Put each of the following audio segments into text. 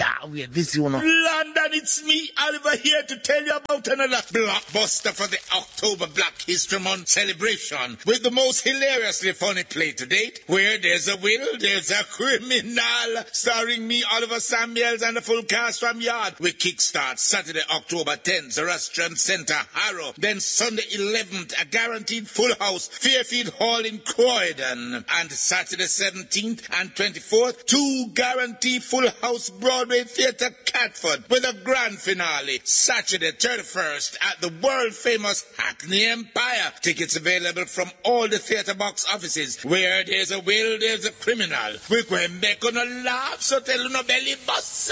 Wait, this one. London, it's me, Oliver, here to tell you about another blockbuster for the October Black History Month celebration with the most hilariously funny play to date. Where there's a will, there's a criminal. Starring me, Oliver Samuels, and the full cast from Yard. We kickstart Saturday, October 10th, Zoroastrian Center, Harrow. Then Sunday 11th, a guaranteed full house, Fairfield Hall in Croydon. And Saturday 17th and 24th, 2 guaranteed full house Broadway Theatre Catford with a grand finale Saturday 31st at the world famous Hackney Empire. Tickets available from all the theatre box offices. Where there's a will, there's a criminal. We're going to make on a laugh, so tell no belly bus.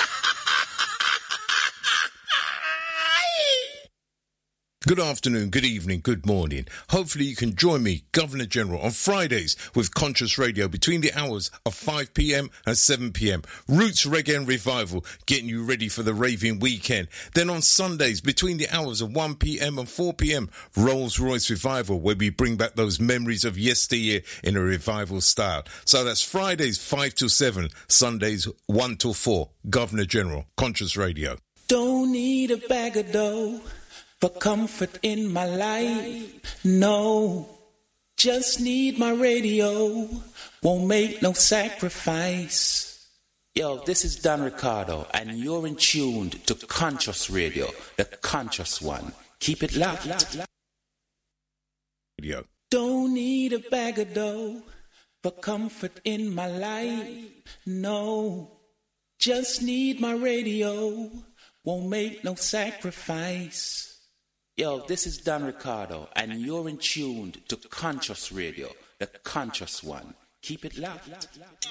Good afternoon, good evening, good morning. Hopefully you can join me, Governor General, on Fridays with Conscious Radio between the hours of 5 p.m. and 7 p.m. Roots Reggae and Revival, getting you ready for the raving weekend. Then on Sundays between the hours of 1 p.m. and 4 p.m. Rolls Royce Revival, where we bring back those memories of yesteryear in a revival style. So that's Fridays 5 till 7, Sundays 1 till 4. Governor General, Conscious Radio. Don't need a bag of dough for comfort in my life, no. Just need my radio, won't make no sacrifice. Yo, this is Don Ricardo, and you're in tune to Conscious Radio, the conscious one. Keep it locked. Radio. Don't need a bag of dough for comfort in my life, no. Just need my radio, won't make no sacrifice. Yo, this is Don Ricardo, and you're in tune to Conscious Radio, the conscious one. Keep it locked.